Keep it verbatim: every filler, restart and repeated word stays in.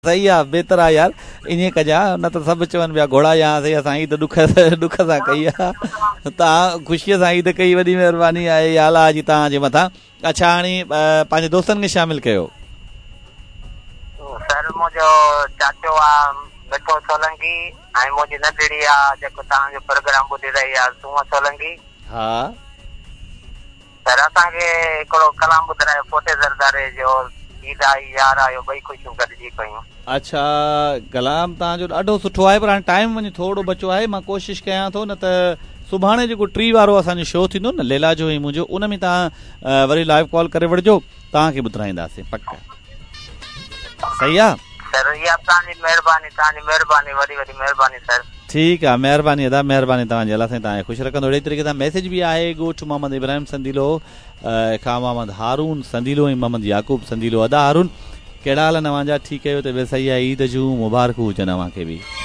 सही आहे, बहितर आहे यार, ईअं कजां, न त सभु चवनि पिया घोड़ा यासीं असां ईद ॾुख ॾुख सां कई आहे। तव्हां ख़ुशीअ सां ईद कई, वॾी महिरबानी आहे, आला जी तव्हांजे मथां। अच्छा, हाणे पंहिंजे दोस्तनि खे शामिल कयो। सर मुंहिंजो चाचो आहे मिठो सोलंकी, ऐं मुंहिंजी नंढड़ी आहे जेको तव्हांजो प्रोग्राम ॿुधी रही आहे सूमो सोलंकी। हा सर, असांखे हिकिड़ो कलाम ॿुधायो फोटे ज़रदारे जो, ईद आई यार आयो, ॿई ख़ुशियूं गॾिजी कयूं। अच्छा, कलाम तव्हांजो ॾाढो सुठो आहे, पर हाणे टाइम वञी थोरो बचो आहे। मां कोशिशि कयां थो, न त सुभाणे जेको टी वारो असांजो शो थींदो न, लैला जो ऐं मुंहिंजो, उन में तव्हां वरी लाइव कॉल करे वठिजो, तव्हांखे ॿुधाईंदासीं पक। सही आहे सर, इहा तव्हांजी महिरबानी, तव्हांजी महिरबानी, वॾी वॾी महिरबानी सर। ठीकु आहे, महिरबानी अदा, महिरबानी तव्हांजी, अलाह साईं तव्हांखे ख़ुशि रखंदो। अहिड़े तरीक़े सां मैसेज बि आहे, ॻोठ मोहम्मद इब्राहिम संदीलो खां मोहम्मद हारून संदीलो ऐं मोहम्मद याकूब संदीलो। अदा हारून, कहिड़ा हाल नवां जा? ठीकु आहियो त? सही आहे, ईद जूं मुबारकूं हुजनि अव्हांखे बि।